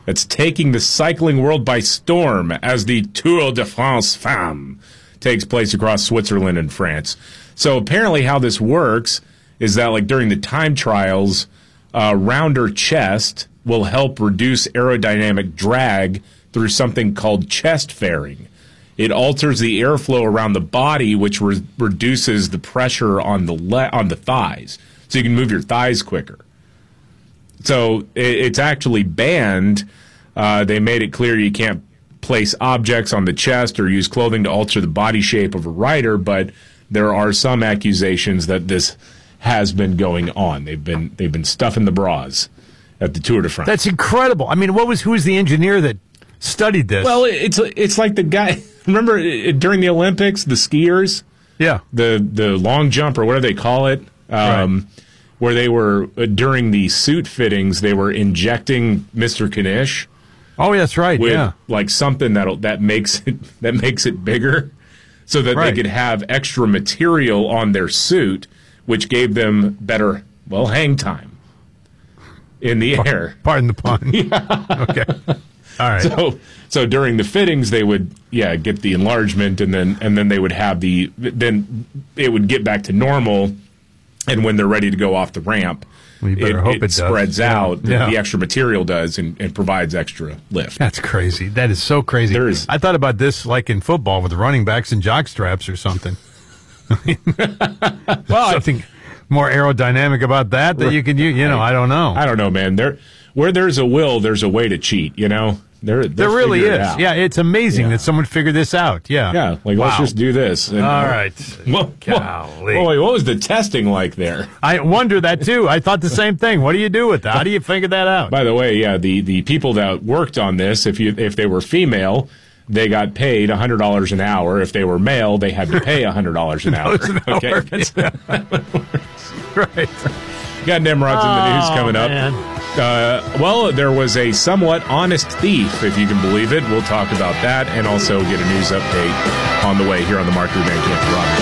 that's taking the cycling world by storm as the Tour de France Femmes takes place across Switzerland and France. So apparently how this works is that, like, during the time trials, rounder chest will help reduce aerodynamic drag through something called chest fairing. It alters the airflow around the body, which reduces the pressure on the thighs, so you can move your thighs quicker. So it's actually banned. They made it clear you can't place objects on the chest or use clothing to alter the body shape of a rider, but there are some accusations that this has been going on. They've been stuffing the bras at the Tour de France. That's incredible. I mean, who was the engineer that studied this? Well, it's like the guy. Remember during the Olympics, the skiers, the long jump or whatever they call it, right. where they were during the suit fittings, they were injecting Mr. Kanish. Oh, that's right. With like something that makes it bigger, so that they could have extra material on their suit, which gave them better hang time in the air. Pardon the pun. Yeah. Okay. All right. So during the fittings, they would get the enlargement, and then they would have then it would get back to normal, and when they're ready to go off the ramp, it spreads out. Yeah. The extra material does and provides extra lift. That's crazy. That is so crazy. I thought about this like in football with running backs and jock straps or something. Something more aerodynamic about that you can use. I don't know. I don't know, man. Where there's a will, there's a way to cheat. There really is. Yeah, it's amazing that someone figured this out. Yeah. Yeah, let's just do this. All right. Golly. Boy, what was the testing like there? I wonder that, too. I thought the same thing. What do you do with that? How do you figure that out? By the way, the people that worked on this, if they were female, they got paid $100 an hour. If they were male, they had to pay $100 an hour. Okay. Right. Got Nimrods in the news coming up. There was a somewhat honest thief, if you can believe it. We'll talk about that and also get a news update on the way here on the Mark Ruban Canty Roberts